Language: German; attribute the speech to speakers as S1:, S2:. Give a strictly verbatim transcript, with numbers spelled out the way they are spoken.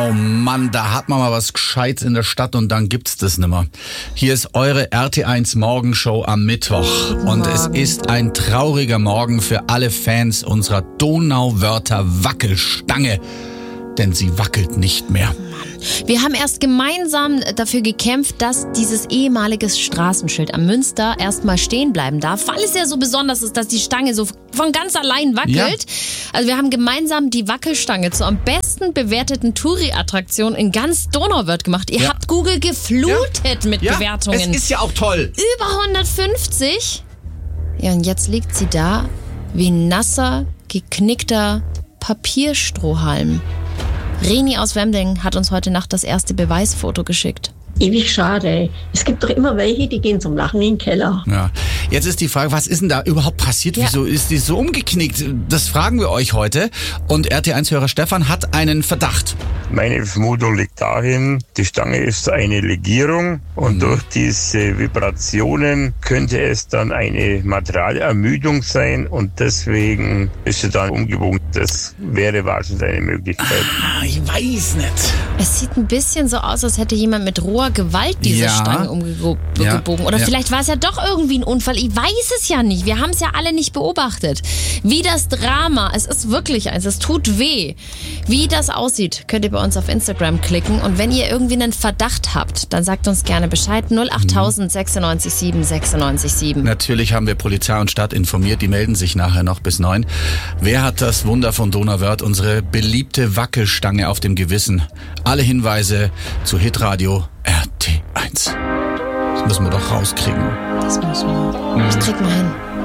S1: Oh Mann, da hat man mal was Gescheites in der Stadt und dann gibt's das nimmer. Hier ist eure R T eins Morgenshow am Mittwoch. Und es ist ein trauriger Morgen für alle Fans unserer Donauwörther Wackelstange. Denn sie wackelt nicht mehr.
S2: Wir haben erst gemeinsam dafür gekämpft, dass dieses ehemalige Straßenschild am Münster erstmal stehen bleiben darf, weil es ja so besonders ist, dass die Stange so von ganz allein wackelt. Ja. Also wir haben gemeinsam die Wackelstange zur am besten bewerteten Touri-Attraktion in ganz Donauwörth gemacht. Ihr ja. habt Google geflutet ja. mit
S1: ja.
S2: Bewertungen.
S1: Es ist ja auch toll.
S2: Über hundertfünfzig. Ja, und jetzt liegt sie da wie ein nasser, geknickter Papierstrohhalm. Reni aus Wemding hat uns heute Nacht das erste Beweisfoto geschickt.
S3: Ewig schade. Es gibt doch immer welche, die gehen zum Lachen in den Keller.
S1: Ja. Jetzt ist die Frage, was ist denn da überhaupt passiert? Ja. Wieso ist die so umgeknickt? Das fragen wir euch heute. Und R T eins-Hörer Stefan hat einen Verdacht.
S4: Meine Vermutung liegt dahin, die Stange ist eine Legierung und mhm. durch diese Vibrationen könnte es dann eine Materialermüdung sein und deswegen ist sie dann umgebogen. Das wäre wahrscheinlich eine Möglichkeit.
S1: Ah, ich weiß nicht.
S2: Es sieht ein bisschen so aus, als hätte jemand mit roher Gewalt diese
S1: ja.
S2: Stange umgebogen.
S1: Ja.
S2: Oder
S1: ja.
S2: vielleicht war es ja doch irgendwie ein Unfall. Ich weiß es ja nicht. Wir haben es ja alle nicht beobachtet. Wie das Drama, es ist wirklich eins, es tut weh. Wie das aussieht, könnt ihr bei uns auf Instagram klicken. Und wenn ihr irgendwie einen Verdacht habt, dann sagt uns gerne Bescheid. null achttausend sechsundneunzig sieben sechsundneunzig sieben.
S1: Natürlich haben wir Polizei und Stadt informiert. Die melden sich nachher noch bis neun. Wer hat das Wunder von Donauwörth, unsere beliebte Wackelstange auf dem Gewissen? Alle Hinweise zu Hitradio R T eins. Das müssen wir doch rauskriegen.
S2: Das müssen wir. Das kriegen wir hin.